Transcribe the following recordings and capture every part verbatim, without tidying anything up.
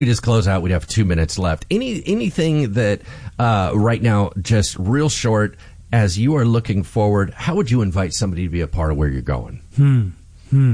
We just close out. We have two minutes left. Any anything that uh, right now, just real short, as you are looking forward, how would you invite somebody to be a part of where you're going? Hmm. Hmm.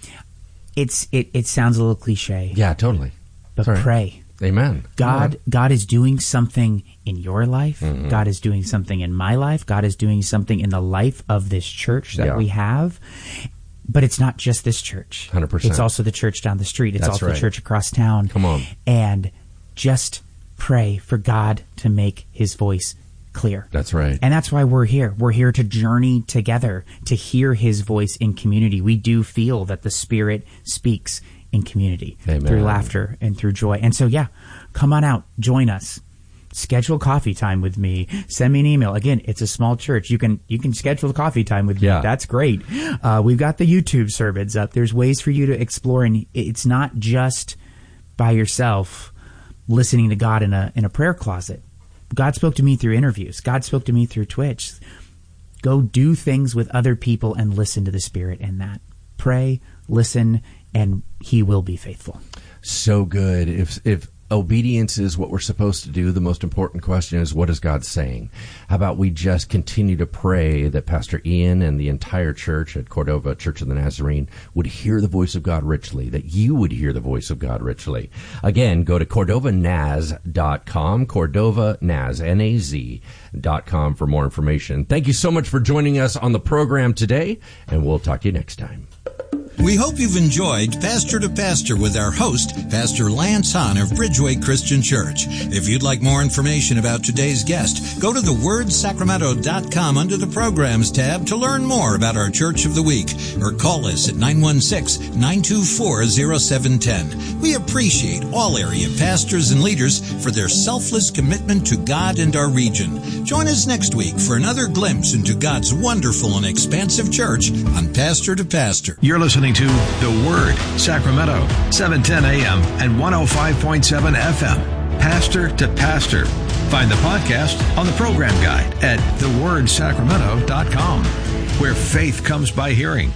It's it. It sounds a little cliche. Yeah, totally. But Sorry. pray. Amen. God, yeah. God is doing something in your life. Mm-hmm. God is doing something in my life. God is doing something in the life of this church that yeah. we have. But it's not just this church. one hundred percent. It's also the church down the street. It's That's also right. the church across town. Come on. And just pray for God to make his voice clear. That's right. And that's why we're here. We're here to journey together, to hear his voice in community. We do feel that the Spirit speaks in community. Amen. Through laughter and through joy. And so, yeah, come on out. Join us. Schedule coffee time with me. Send me an email. Again, it's a small church. You can you can schedule coffee time with yeah. me. That's great. Uh, we've got the YouTube sermons up. There's ways for you to explore, and it's not just by yourself listening to God in a in a prayer closet. God spoke to me through interviews. God spoke to me through Twitch. Go do things with other people and listen to the Spirit in that. Pray, listen, and he will be faithful. So good. If if obedience is what we're supposed to do, the most important question is, what is God saying? How about we just continue to pray that Pastor Ian and the entire church at Cordova Church of the Nazarene would hear the voice of God richly, that you would hear the voice of God richly. Again, go to cordova naz dot com, Cordova Naz, N A Z dot com for more information. Thank you so much for joining us on the program today, and we'll talk to you next time. We hope you've enjoyed Pastor to Pastor with our host, Pastor Lance Hahn of Bridgeway Christian Church. If you'd like more information about today's guest, go to the word sacramento dot com under the Programs tab to learn more about our Church of the Week, or call us at nine one six, nine two four, zero seven one zero. We appreciate all area pastors and leaders for their selfless commitment to God and our region. Join us next week for another glimpse into God's wonderful and expansive church on Pastor to Pastor. You're listening to The Word, Sacramento, seven ten a.m. and one oh five point seven F M. Pastor to Pastor. Find the podcast on the program guide at the word sacramento dot com, where faith comes by hearing.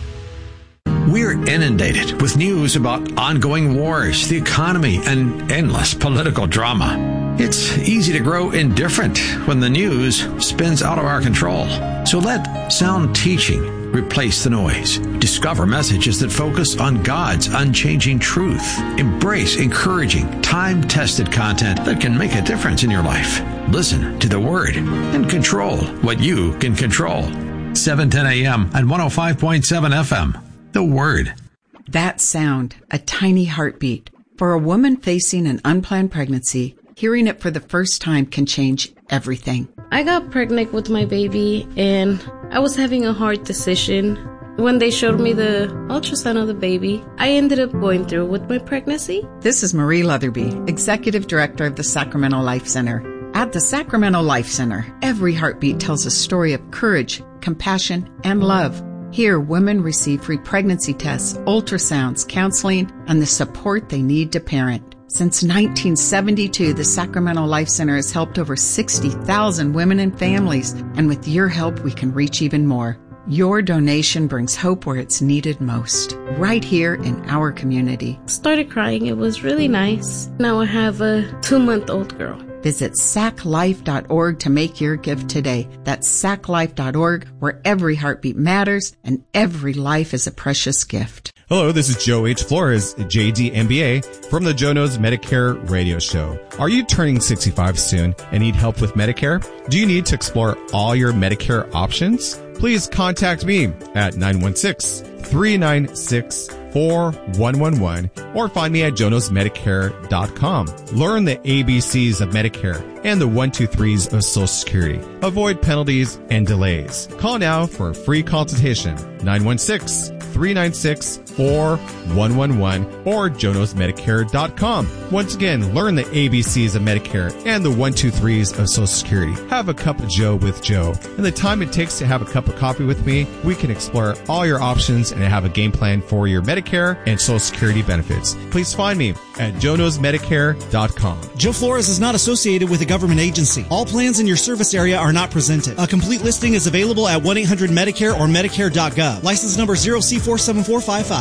We're inundated with news about ongoing wars, the economy, and endless political drama. It's easy to grow indifferent when the news spins out of our control. So let sound teaching replace the noise. Discover messages that focus on God's unchanging truth. Embrace encouraging, time-tested content that can make a difference in your life. Listen to the Word and control what you can control. seven ten a.m. and one oh five point seven F M. The Word. That sound, a tiny heartbeat. For a woman facing an unplanned pregnancy, hearing it for the first time can change everything. I got pregnant with my baby, and I was having a hard decision. When they showed me the ultrasound of the baby, I ended up going through with my pregnancy. This is Marie Leatherby, Executive Director of the Sacramento Life Center. At the Sacramento Life Center, every heartbeat tells a story of courage, compassion, and love. Here, women receive free pregnancy tests, ultrasounds, counseling, and the support they need to parent. Since nineteen seventy-two, the Sacramento Life Center has helped over sixty thousand women and families, and with your help, we can reach even more. Your donation brings hope where it's needed most, right here in our community. Started crying. It was really nice. Now I have a two-month-old girl. Visit sac life dot org to make your gift today. That's sac life dot org, where every heartbeat matters and every life is a precious gift. Hello, this is Joe H. Flores, J D M B A, from the Joe Knows Medicare radio show. Are you turning sixty-five soon and need help with Medicare? Do you need to explore all your Medicare options? Please contact me at nine one six, three nine six, four one one one or find me at joe knows medicare dot com. Learn the A B Cs of Medicare and the one two threes of Social Security. Avoid penalties and delays. Call now for a free consultation. nine one six, three nine six, four one one one or joe knows medicare dot com. Once again, learn the A B Cs of Medicare and the one two threes of Social Security. Have a cup of Joe with Joe. In the time it takes to have a cup of coffee with me, we can explore all your options and have a game plan for your Medicare and Social Security benefits. Please find me at joe knows medicare dot com. Joe Flores is not associated with a government agency. All plans in your service area are not presented. A complete listing is available at one eight hundred medicare or medicare dot gov. License number zero C four seven four five five.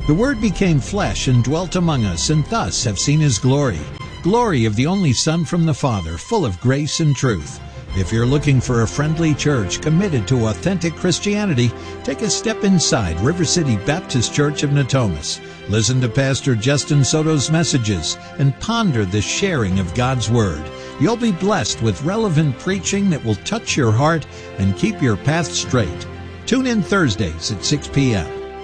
The Word became flesh and dwelt among us, and thus have seen His glory. Glory of the only Son from the Father, full of grace and truth. If you're looking for a friendly church committed to authentic Christianity, take a step inside River City Baptist Church of Natomas. Listen to Pastor Justin Soto's messages and ponder the sharing of God's Word. You'll be blessed with relevant preaching that will touch your heart and keep your path straight. Tune in Thursdays at six p.m.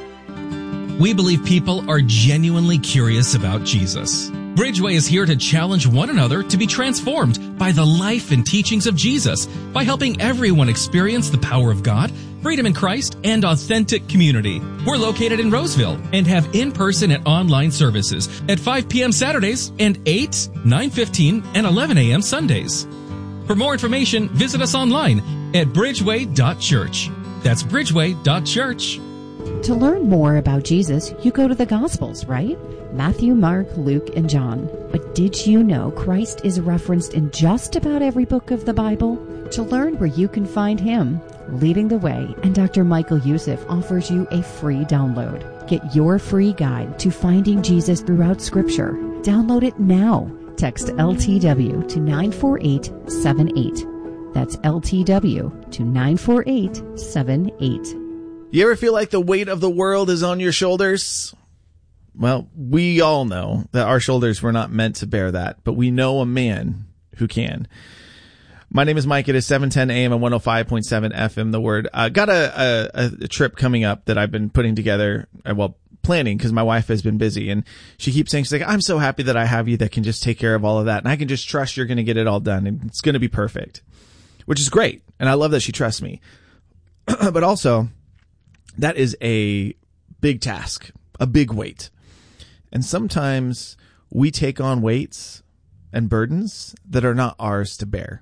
We believe people are genuinely curious about Jesus. Bridgeway is here to challenge one another to be transformed by the life and teachings of Jesus by helping everyone experience the power of God, freedom in Christ, and authentic community. We're located in Roseville and have in-person and online services at five p.m. Saturdays and eight, nine fifteen, and eleven a.m. Sundays. For more information, visit us online at bridgeway dot church. That's bridgeway dot church. To learn more about Jesus, you go to the Gospels, right? Matthew, Mark, Luke, and John. But did you know Christ is referenced in just about every book of the Bible? To learn where you can find Him, Leading the Way, and Doctor Michael Youssef offers you a free download. Get your free guide to finding Jesus throughout Scripture. Download it now. Text L T W to nine four eight seven eight. That's L T W to nine four eight seven eight. You ever feel like the weight of the world is on your shoulders? Well, we all know that our shoulders were not meant to bear that, but we know a man who can. My name is Mike. It is seven ten a.m. and one oh five point seven F M, The Word. Uh, got a, a, a trip coming up that I've been putting together, uh, well, planning, because my wife has been busy, and she keeps saying, she's like, I'm so happy that I have you that can just take care of all of that, and I can just trust you're going to get it all done, and it's going to be perfect, which is great, and I love that she trusts me. But also, that is a big task, a big weight. And sometimes we take on weights and burdens that are not ours to bear.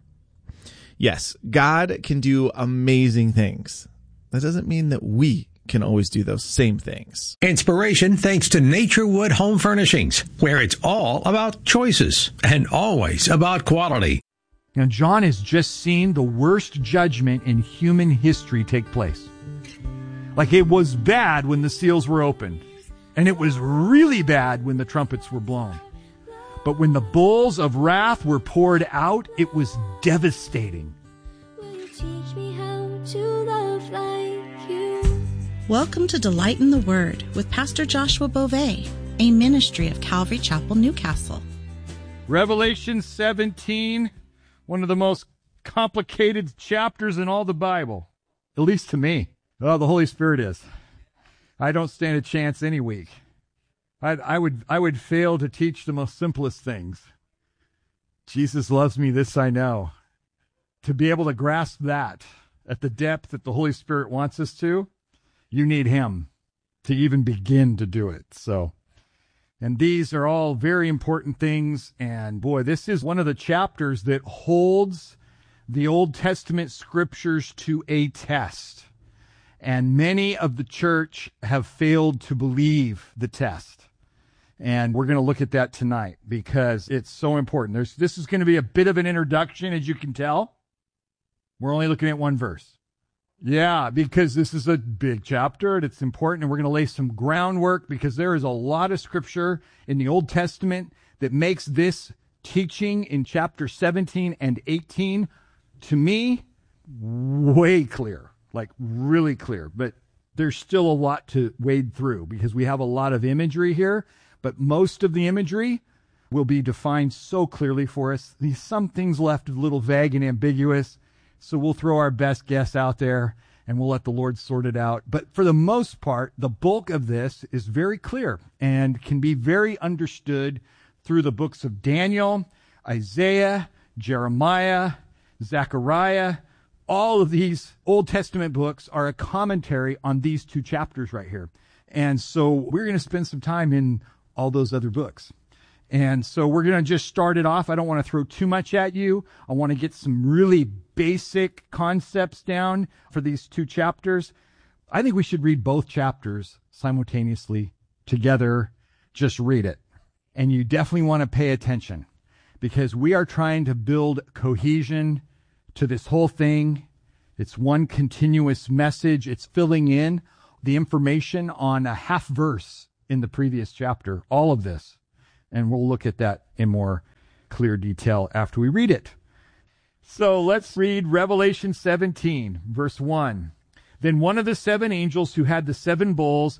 Yes, God can do amazing things. That doesn't mean that we can always do those same things. Inspiration thanks to Naturewood Home Furnishings, where it's all about choices and always about quality. Now, John has just seen the worst judgment in human history take place. Like, it was bad when the seals were opened, and it was really bad when the trumpets were blown. But when the bowls of wrath were poured out, it was devastating. Will you teach me how to love like you? Welcome to Delight in the Word with Pastor Joshua Beauvais, a ministry of Calvary Chapel, Newcastle. Revelation seventeen, one of the most complicated chapters in all the Bible, at least to me. Oh, the Holy Spirit is. I don't stand a chance any week. I, I would I would fail to teach the most simplest things. Jesus loves me, this I know. To be able to grasp that at the depth that the Holy Spirit wants us to, you need Him to even begin to do it. So, and these are all very important things. And boy, this is one of the chapters that holds the Old Testament scriptures to a test. And many of the church have failed to believe the test. And we're going to look at that tonight because it's so important. There's, this is going to be a bit of an introduction, as you can tell. We're only looking at one verse. Yeah, because this is a big chapter and it's important, and we're going to lay some groundwork because there is a lot of scripture in the Old Testament that makes this teaching in chapter seventeen and eighteen, to me, way clear. Like really clear, but there's still a lot to wade through because we have a lot of imagery here, but most of the imagery will be defined so clearly for us. Some things left a little vague and ambiguous, so we'll throw our best guess out there and we'll let the Lord sort it out. But for the most part, the bulk of this is very clear and can be very understood through the books of Daniel, Isaiah, Jeremiah, Zechariah. All of these Old Testament books are a commentary on these two chapters right here. And so we're going to spend some time in all those other books. And so we're going to just start it off. I don't want to throw too much at you. I want to get some really basic concepts down for these two chapters. I think we should read both chapters simultaneously together. Just read it. And you definitely want to pay attention because we are trying to build cohesion to this whole thing. It's one continuous message. It's filling in the information on a half verse in the previous chapter, all of this. And we'll look at that in more clear detail after we read it. So let's read Revelation seventeen, verse one. Then one of the seven angels who had the seven bowls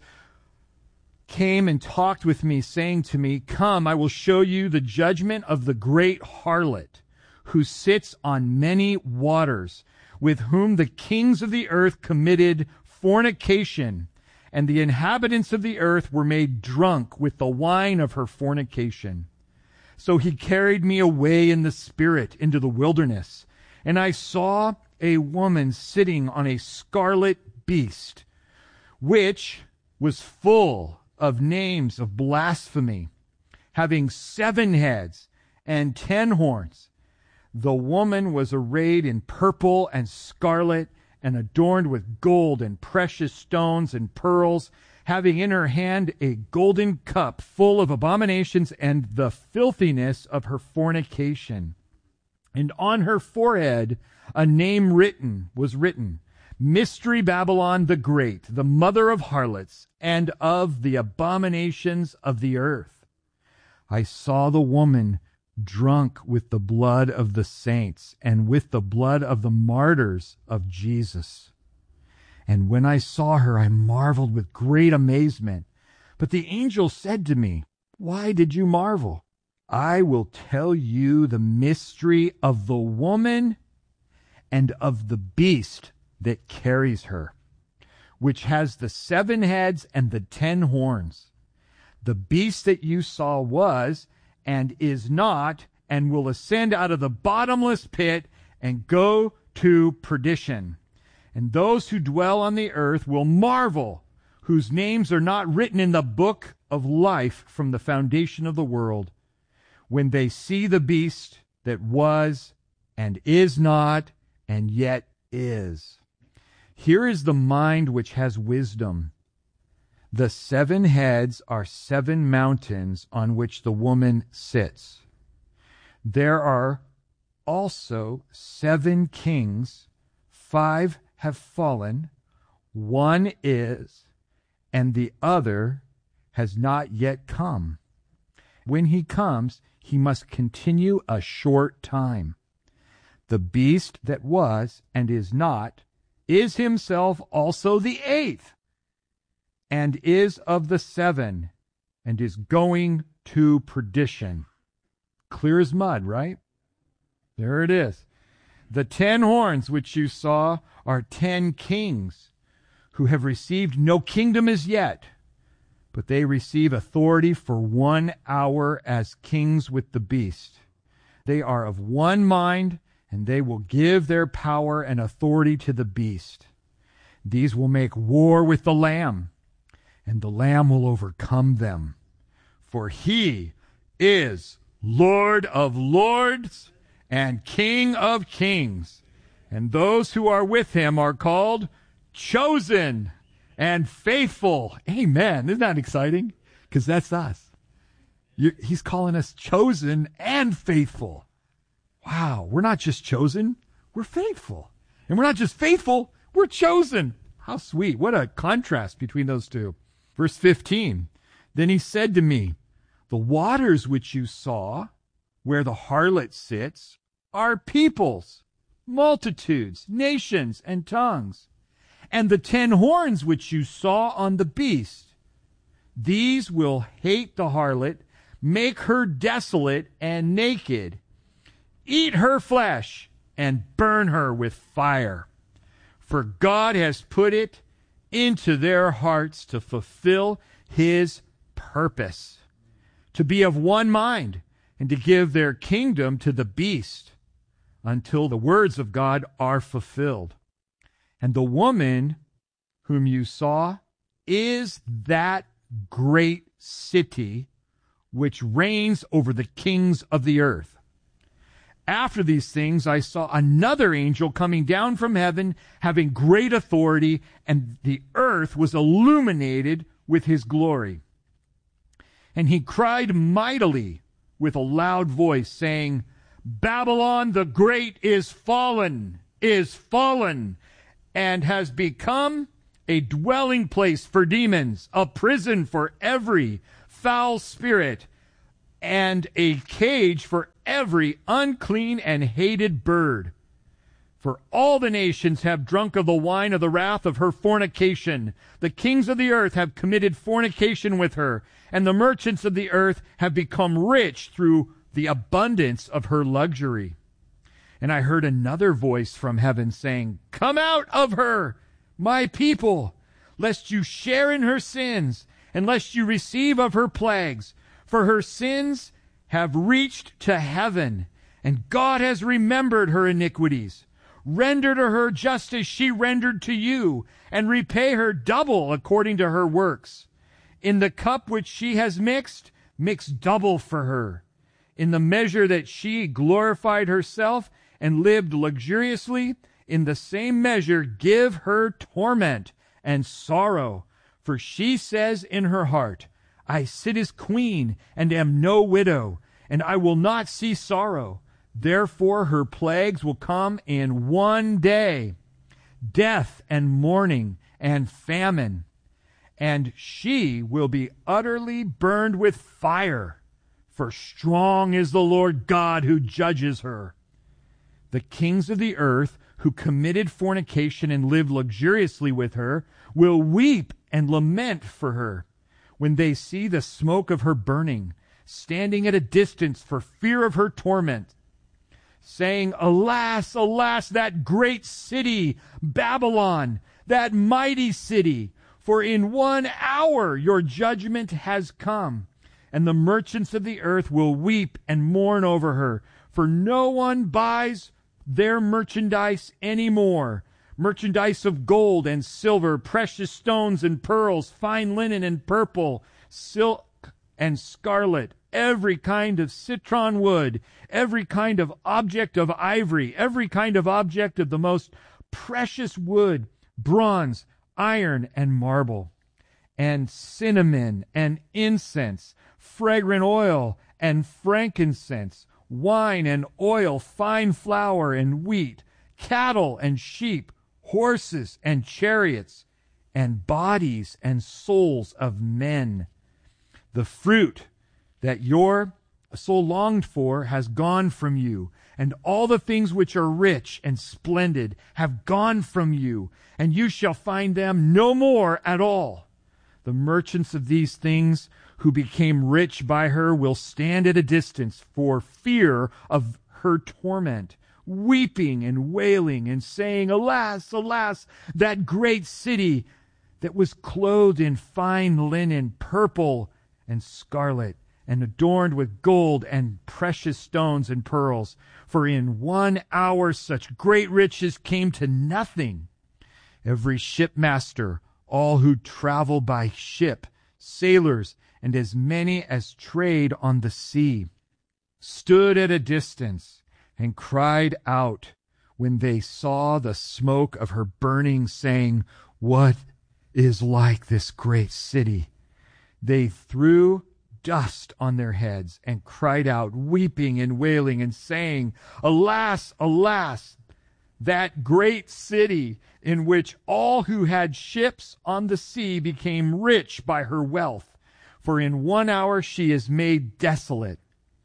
came and talked with me, saying to me, "Come, I will show you the judgment of the great harlot, who sits on many waters, with whom the kings of the earth committed fornication, and the inhabitants of the earth were made drunk with the wine of her fornication." So he carried me away in the spirit into the wilderness, and I saw a woman sitting on a scarlet beast, which was full of names of blasphemy, having seven heads and ten horns. The woman was arrayed in purple and scarlet, and adorned with gold and precious stones and pearls, having in her hand a golden cup full of abominations and the filthiness of her fornication. And on her forehead a name written was written, Mystery Babylon the Great, the mother of harlots and of the abominations of the earth. I saw the woman drunk with the blood of the saints and with the blood of the martyrs of Jesus. And when I saw her, I marveled with great amazement. But the angel said to me, "Why did you marvel? I will tell you the mystery of the woman and of the beast that carries her, which has the seven heads and the ten horns. The beast that you saw was and is not, and will ascend out of the bottomless pit and go to perdition. And those who dwell on the earth will marvel, whose names are not written in the book of life from the foundation of the world, when they see the beast that was and is not and yet is. Here is the mind which has wisdom. The seven heads are seven mountains on which the woman sits. There are also seven kings, five have fallen, one is, and the other has not yet come. When he comes, he must continue a short time. The beast that was and is not is himself also the eighth, and is of the seven, and is going to perdition. Clear as mud, right? There it is. The ten horns which you saw are ten kings who have received no kingdom as yet, but they receive authority for one hour as kings with the beast. They are of one mind, and they will give their power and authority to the beast. These will make war with the Lamb, and the Lamb will overcome them. For he is Lord of lords and King of kings, and those who are with him are called chosen and faithful. Amen. Isn't that exciting? Because that's us. You, he's calling us chosen and faithful. Wow, we're not just chosen, we're faithful. And we're not just faithful, we're chosen. How sweet. What a contrast between those two. Verse fifteen, then he said to me, the waters which you saw, where the harlot sits, are peoples, multitudes, nations, and tongues. And the ten horns which you saw on the beast, these will hate the harlot, make her desolate and naked, eat her flesh, and burn her with fire. For God has put it into their hearts to fulfill his purpose, to be of one mind, and to give their kingdom to the beast, until the words of God are fulfilled. And the woman whom you saw is that great city which reigns over the kings of the earth. After these things, I saw another angel coming down from heaven, having great authority, and the earth was illuminated with his glory. And he cried mightily with a loud voice, saying, Babylon the Great is fallen, is fallen, and has become a dwelling place for demons, a prison for every foul spirit, and a cage for every unclean and hated bird. For all the nations have drunk of the wine of the wrath of her fornication. The kings of the earth have committed fornication with her, and the merchants of the earth have become rich through the abundance of her luxury. And I heard another voice from heaven saying, Come out of her, my people, lest you share in her sins, and lest you receive of her plagues. For her sins have reached to heaven, and God has remembered her iniquities. Render to her just as she rendered to you, and repay her double according to her works. In the cup which she has mixed, mix double for her. In the measure that she glorified herself and lived luxuriously, in the same measure give her torment and sorrow. For she says in her heart, I sit as queen and am no widow, and I will not see sorrow. Therefore her plagues will come in one day, death and mourning and famine, and she will be utterly burned with fire, for strong is the Lord God who judges her. The kings of the earth who committed fornication and lived luxuriously with her will weep and lament for her when they see the smoke of her burning, standing at a distance for fear of her torment, saying, Alas, alas, that great city, Babylon, that mighty city, for in one hour your judgment has come. And the merchants of the earth will weep and mourn over her, for no one buys their merchandise any more, merchandise of gold and silver, precious stones and pearls, fine linen and purple, silk and scarlet, every kind of citron wood, every kind of object of ivory, every kind of object of the most precious wood, bronze, iron, and marble, and cinnamon and incense, fragrant oil and frankincense, wine and oil, fine flour and wheat, cattle and sheep, horses and chariots, and bodies and souls of men. The fruit that your soul longed for has gone from you, and all the things which are rich and splendid have gone from you, and you shall find them no more at all. The merchants of these things who became rich by her will stand at a distance for fear of her torment, weeping and wailing and saying, Alas, alas, that great city that was clothed in fine linen, purple and scarlet, and adorned with gold and precious stones and pearls. For in one hour such great riches came to nothing. Every shipmaster, all who travel by ship, sailors, and as many as trade on the sea, stood at a distance and cried out when they saw the smoke of her burning, saying, What is like this great city? They threw dust on their heads and cried out, weeping and wailing and saying, Alas, alas, that great city in which all who had ships on the sea became rich by her wealth. For in one hour she is made desolate.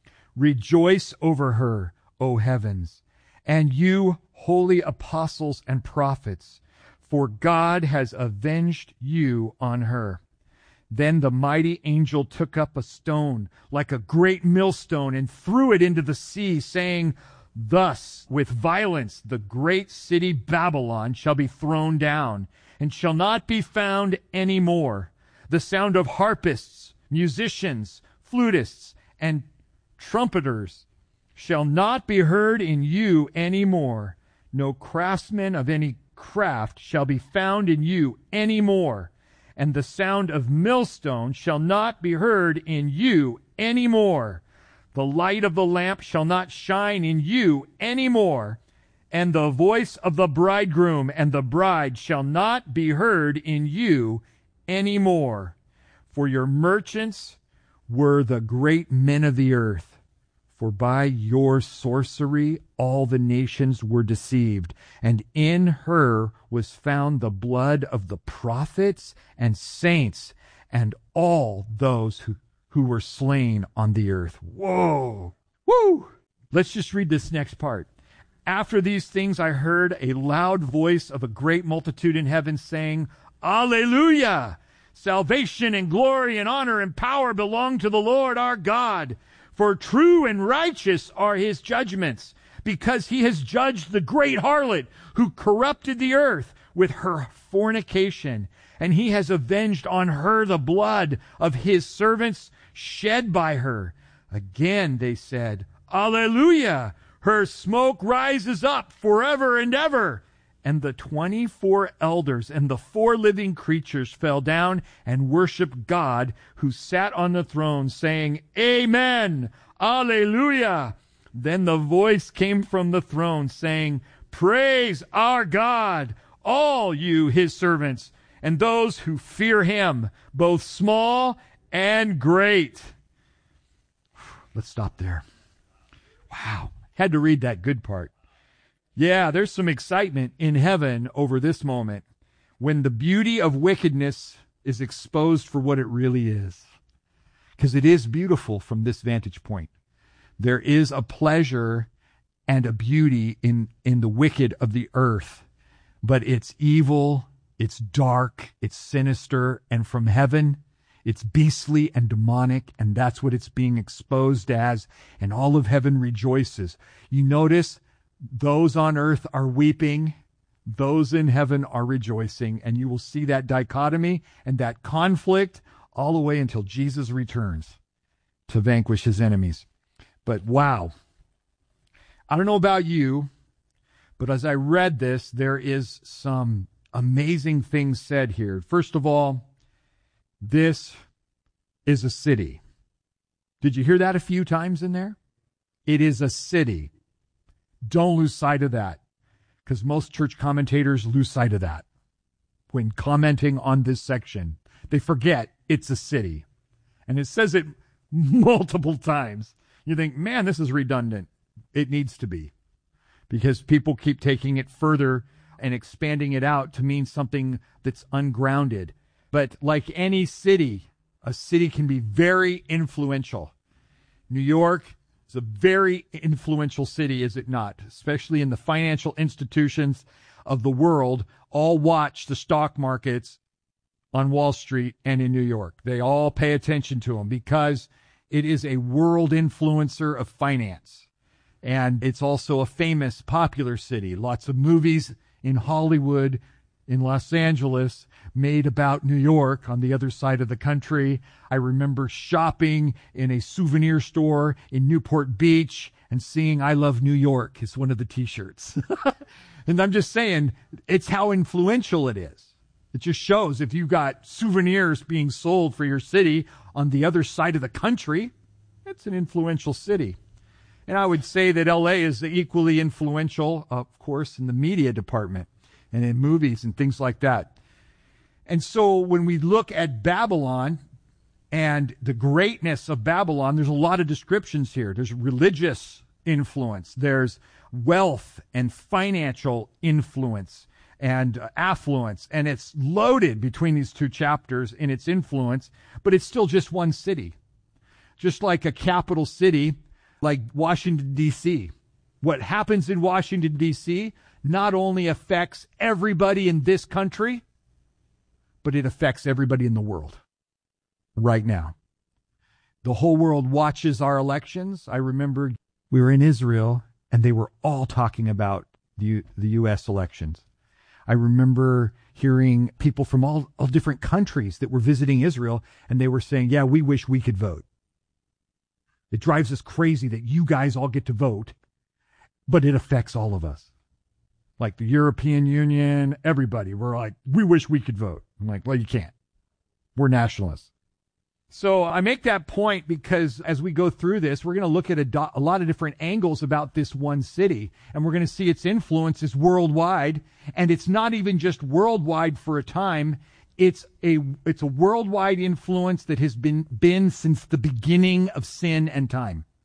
Rejoice over her, O heavens, and you holy apostles and prophets, for God has avenged you on her. Then the mighty angel took up a stone like a great millstone and threw it into the sea, saying, Thus with violence the great city Babylon shall be thrown down, and shall not be found any more. The sound of harpists, musicians, flutists, and trumpeters shall not be heard in you any more. No craftsman of any craft shall be found in you any more. And the sound of millstone shall not be heard in you any more. The light of the lamp shall not shine in you any more. And the voice of the bridegroom and the bride shall not be heard in you any more. For your merchants were the great men of the earth. For by your sorcery all the nations were deceived, and in her was found the blood of the prophets and saints and all those who, who were slain on the earth. Whoa! Woo! Let's just read this next part. After these things I heard a loud voice of a great multitude in heaven saying, Alleluia! Salvation and glory and honor and power belong to the Lord our God. For true and righteous are his judgments, because he has judged the great harlot who corrupted the earth with her fornication, and he has avenged on her the blood of his servants shed by her. Again they said, Alleluia! Her smoke rises up forever and ever. And the twenty-four elders and the four living creatures fell down and worshiped God who sat on the throne, saying, Amen, Alleluia. Then the voice came from the throne, saying, Praise our God, all you his servants, and those who fear him, both small and great. Let's stop there. Wow. Had to read that good part. Yeah, there's some excitement in heaven over this moment when the beauty of wickedness is exposed for what it really is. Because it is beautiful from this vantage point. There is a pleasure and a beauty in, in the wicked of the earth. But it's evil, it's dark, it's sinister, and from heaven, it's beastly and demonic, and that's what it's being exposed as, and all of heaven rejoices. You notice those on earth are weeping, those in heaven are rejoicing, and you will see that dichotomy and that conflict all the way until Jesus returns to vanquish his enemies. But wow, I don't know about you, but as I read this, there is some amazing things said here. First of all, this is a city. Did you hear that a few times in there? It is a city. Don't lose sight of that, because most church commentators lose sight of that when commenting on this section. They forget it's a city. And it says it multiple times. You think, man, this is redundant. It needs to be, because people keep taking it further and expanding it out to mean something that's ungrounded. But like any city, a city can be very influential. New York is a very influential city, is it not? Especially in the financial institutions of the world, all watch the stock markets on Wall Street and in New York. They all pay attention to them because it is a world influencer of finance. And it's also a famous, popular city. Lots of movies in Hollywood, in Los Angeles, made about New York on the other side of the country. I remember shopping in a souvenir store in Newport Beach and seeing I Love New York as one of the t-shirts. And I'm just saying, it's how influential it is. It just shows if you've got souvenirs being sold for your city on the other side of the country, it's an influential city. And I would say that L A is equally influential, of course, in the media department and in movies and things like that. And so when we look at Babylon and the greatness of Babylon, there's a lot of descriptions here. There's religious influence. There's wealth and financial influence and affluence. And it's loaded between these two chapters in its influence, but it's still just one city. Just like a capital city like Washington, D C. What happens in Washington, D C not only affects everybody in this country, but it affects everybody in the world right now. The whole world watches our elections. I remember we were in Israel and they were all talking about the, the U S elections. I remember hearing people from all, all different countries that were visiting Israel, and they were saying, yeah, we wish we could vote. It drives us crazy that you guys all get to vote, but it affects all of us. Like the European Union, everybody, we're like, we wish we could vote. I'm like, well, you can't. We're nationalists. So I make that point because as we go through this, we're going to look at a, do- a lot of different angles about this one city, and we're going to see its influence is worldwide, and it's not even just worldwide for a time. It's a it's a worldwide influence that has been been since the beginning of sin and time.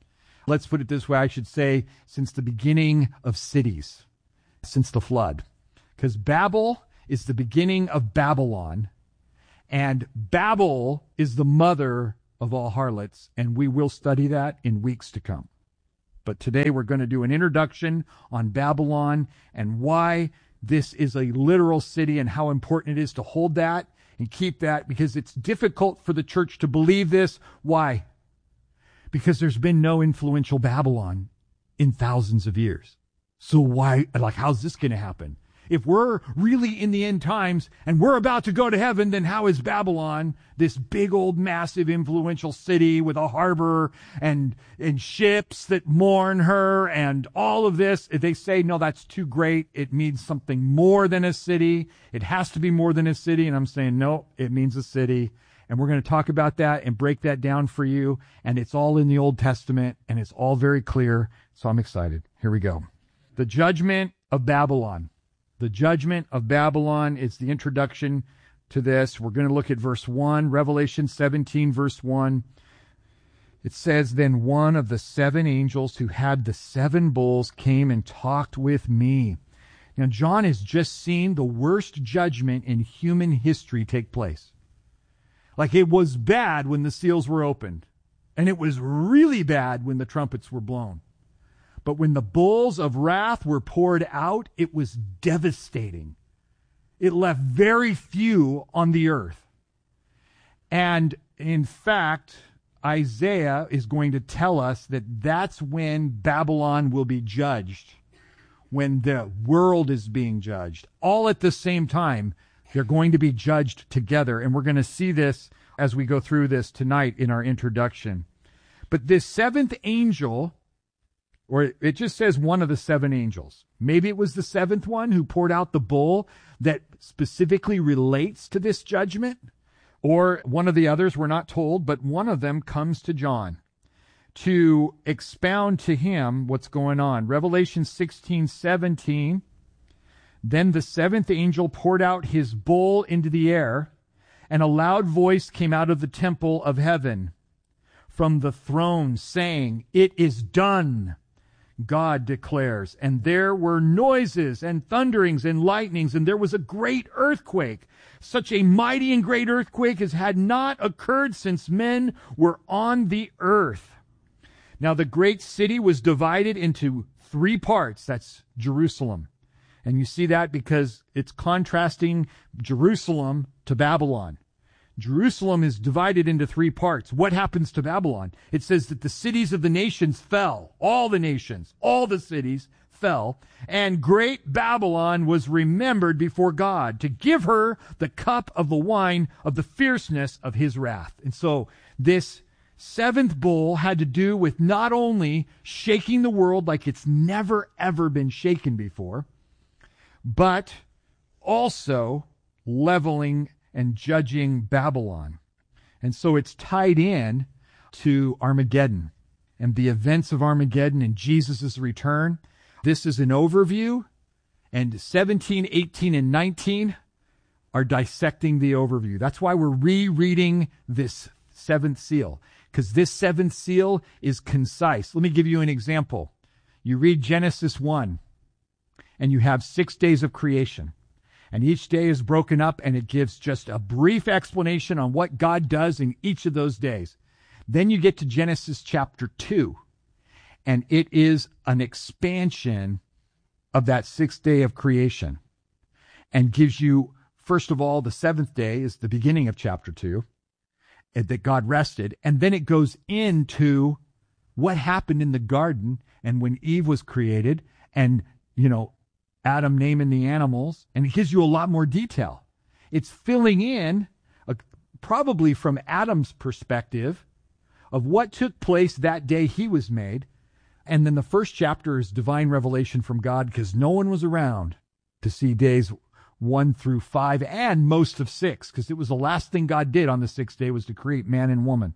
let's put it this way, I should say, since the beginning of cities, since the flood. Because Babel is the beginning of Babylon, and Babel is the mother of all harlots, and we will study that in weeks to come. But today we're going to do an introduction on Babylon and why this is a literal city and how important it is to hold that and keep that, because it's difficult for the church to believe this. Why? Because there's been no influential Babylon in thousands of years. So why, like, how's this going to happen? If we're really in the end times and we're about to go to heaven, then how is Babylon, this big old massive influential city with a harbor and and ships that mourn her and all of this? If they say, no, that's too great, it means something more than a city. It has to be more than a city. And I'm saying, no, it means a city. And we're going to talk about that and break that down for you. And it's all in the Old Testament and it's all very clear. So I'm excited. Here we go. The judgment of Babylon. The judgment of Babylon is the introduction to this. We're going to look at verse one, Revelation seventeen, verse one. It says, then one of the seven angels who had the seven bowls came and talked with me. Now, John has just seen the worst judgment in human history take place. Like, it was bad when the seals were opened, and it was really bad when the trumpets were blown. But when the bowls of wrath were poured out, it was devastating. It left very few on the earth. And in fact, Isaiah is going to tell us that that's when Babylon will be judged, when the world is being judged. All at the same time, they're going to be judged together. And we're going to see this as we go through this tonight in our introduction. But this seventh angel, or it just says one of the seven angels. Maybe it was the seventh one who poured out the bowl that specifically relates to this judgment. Or one of the others, we're not told, but one of them comes to John to expound to him what's going on. Revelation sixteen, seventeen. Then the seventh angel poured out his bowl into the air, and a loud voice came out of the temple of heaven from the throne, saying, "It is done." God declares. And there were noises and thunderings and lightnings, and there was a great earthquake. Such a mighty and great earthquake as had not occurred since men were on the earth. Now the great city was divided into three parts. That's Jerusalem. And you see that because it's contrasting Jerusalem to Babylon. Jerusalem is divided into three parts. What happens to Babylon? It says that the cities of the nations fell. All the nations, all the cities fell. And great Babylon was remembered before God to give her the cup of the wine of the fierceness of his wrath. And so this seventh bowl had to do with not only shaking the world like it's never, ever been shaken before, but also leveling and judging Babylon. And so it's tied in to Armageddon and the events of Armageddon and Jesus' return. This is an overview, and seventeen, eighteen, and nineteen are dissecting the overview. That's why we're rereading this seventh seal, because this seventh seal is concise. Let me give you an example. You read Genesis one, and you have six days of creation. And each day is broken up, and it gives just a brief explanation on what God does in each of those days. Then you get to Genesis chapter two, and it is an expansion of that sixth day of creation, and gives you, first of all, the seventh day is the beginning of chapter two, that God rested, and then it goes into what happened in the garden and when Eve was created, and, you know, Adam naming the animals, and it gives you a lot more detail. It's filling in, uh, probably from Adam's perspective, of what took place that day he was made. And then the first chapter is divine revelation from God, because no one was around to see days one through five and most of six, because it was the last thing God did on the sixth day was to create man and woman.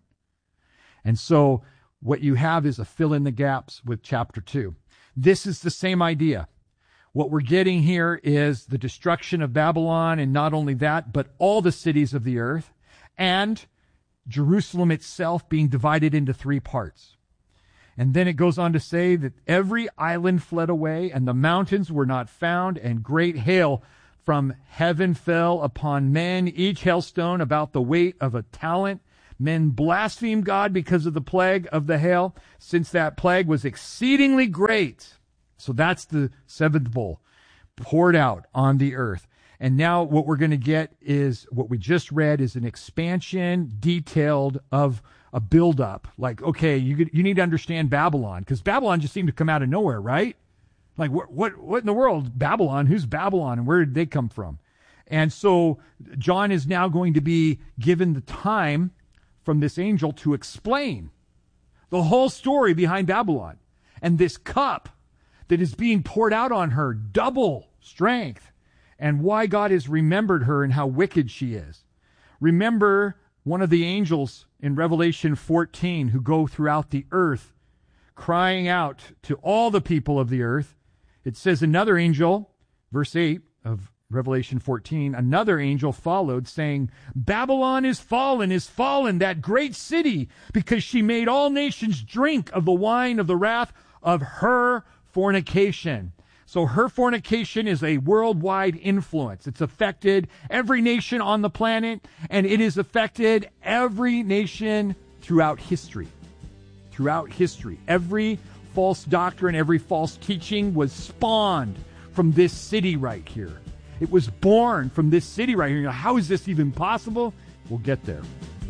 And so what you have is a fill in the gaps with chapter two. This is the same idea. What we're getting here is the destruction of Babylon, and not only that, but all the cities of the earth, and Jerusalem itself being divided into three parts. And then it goes on to say that every island fled away, and the mountains were not found, and great hail from heaven fell upon men, each hailstone about the weight of a talent. Men blasphemed God because of the plague of the hail, since that plague was exceedingly great. So that's the seventh bowl poured out on the earth. And now what we're going to get is what we just read is an expansion detailed of a buildup. Like, okay, you you need to understand Babylon, because Babylon just seemed to come out of nowhere, right? Like, what what what in the world? Babylon? Who's Babylon, and where did they come from? And so John is now going to be given the time from this angel to explain the whole story behind Babylon and this cup that is being poured out on her, double strength, and why God has remembered her and how wicked she is. Remember one of the angels in Revelation fourteen who go throughout the earth crying out to all the people of the earth. It says another angel, verse eight of Revelation fourteen, another angel followed, saying, Babylon is fallen, is fallen, that great city, because she made all nations drink of the wine of the wrath of her fornication. So her fornication is a worldwide influence. It's affected every nation on the planet, and it has affected every nation throughout history. Throughout history. Every false doctrine, every false teaching was spawned from this city right here. It was born from this city right here. How is this even possible? We'll get there.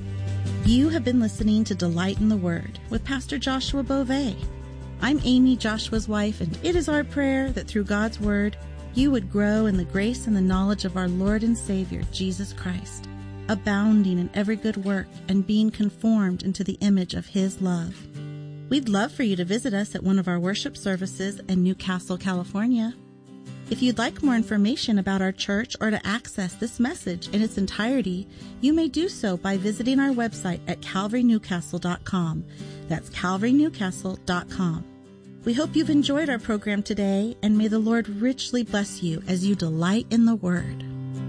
You have been listening to Delight in the Word with Pastor Joshua Beauvais. I'm Amy, Joshua's wife, and it is our prayer that through God's Word, you would grow in the grace and the knowledge of our Lord and Savior, Jesus Christ, abounding in every good work and being conformed into the image of His love. We'd love for you to visit us at one of our worship services in Newcastle, California. If you'd like more information about our church or to access this message in its entirety, you may do so by visiting our website at calvary newcastle dot com. That's calvary newcastle dot com. We hope you've enjoyed our program today, and may the Lord richly bless you as you delight in the Word.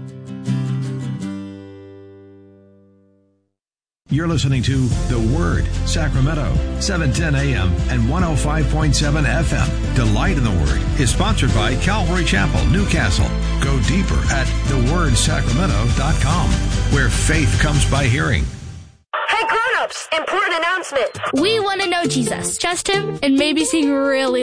You're listening to The Word, Sacramento, seven ten a.m. and one oh five point seven F M. Delight in the Word is sponsored by Calvary Chapel, Newcastle. Go deeper at the word sacramento dot com, where faith comes by hearing. Hey grown-ups, important announcement. We want to know Jesus, trust Him, and maybe sing really